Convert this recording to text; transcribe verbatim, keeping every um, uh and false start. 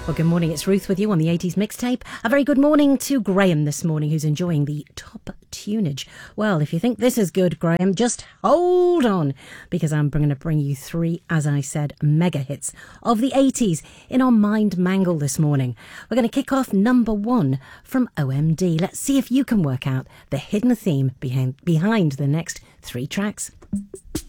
Well, good morning. It's Ruth with you on the eighties mixtape. A very good morning to Graham this morning, who's enjoying the top tunage. Well, if you think this is good, Graham, just hold on, because I'm going to bring you three, as I said, mega hits of the eighties in our Mind Mangle this morning. We're going to kick off number one from O M D. Let's see if you can work out the hidden theme behind, behind the next three tracks.